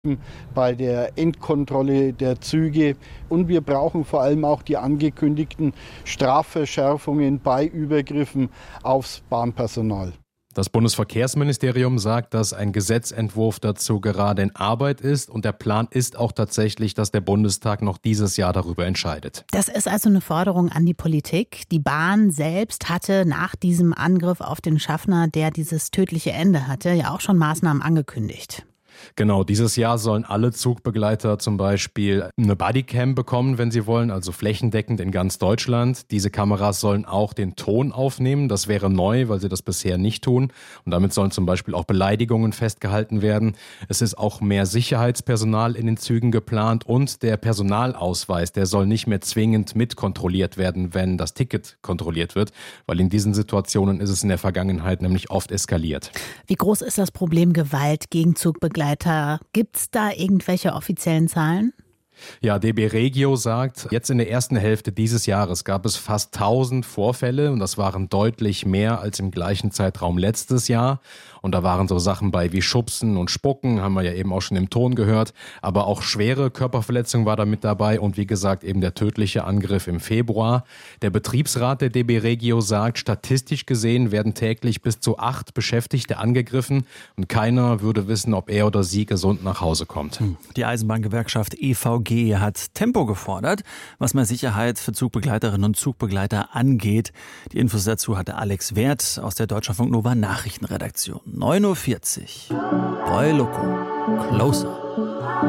bei der Endkontrolle der Züge. Und wir brauchen vor allem auch die angekündigten Strafverschärfungen bei Übergriffen aufs Bahnpersonal. Das Bundesverkehrsministerium sagt, dass ein Gesetzentwurf dazu gerade in Arbeit ist und der Plan ist auch tatsächlich, dass der Bundestag noch dieses Jahr darüber entscheidet. Das ist also eine Forderung an die Politik. Die Bahn selbst hatte nach diesem Angriff auf den Schaffner, der dieses tödliche Ende hatte, ja auch schon Maßnahmen angekündigt. Genau, dieses Jahr sollen alle Zugbegleiter zum Beispiel eine Bodycam bekommen, wenn sie wollen, also flächendeckend in ganz Deutschland. Diese Kameras sollen auch den Ton aufnehmen. Das wäre neu, weil sie das bisher nicht tun. Und damit sollen zum Beispiel auch Beleidigungen festgehalten werden. Es ist auch mehr Sicherheitspersonal in den Zügen geplant und der Personalausweis, der soll nicht mehr zwingend mitkontrolliert werden, wenn das Ticket kontrolliert wird, weil in diesen Situationen ist es in der Vergangenheit nämlich oft eskaliert. Wie groß ist das Problem Gewalt gegen Zugbegleiter? Gibt es da irgendwelche offiziellen Zahlen? Ja, DB Regio sagt, jetzt in der ersten Hälfte dieses Jahres gab es fast 1000 Vorfälle und das waren deutlich mehr als im gleichen Zeitraum letztes Jahr. Und da waren so Sachen bei wie Schubsen und Spucken, haben wir ja eben auch schon im Ton gehört. Aber auch schwere Körperverletzung war da mit dabei und wie gesagt eben der tödliche Angriff im Februar. Der Betriebsrat der DB Regio sagt, statistisch gesehen werden täglich bis zu 8 Beschäftigte angegriffen und keiner würde wissen, ob er oder sie gesund nach Hause kommt. Die Eisenbahngewerkschaft EVG hat Tempo gefordert, was mehr Sicherheit für Zugbegleiterinnen und Zugbegleiter angeht. Die Infos dazu hatte Alex Werth aus der Deutschlandfunk Nova Nachrichtenredaktion. 9:40 Uhr. Boy Loco. Closer.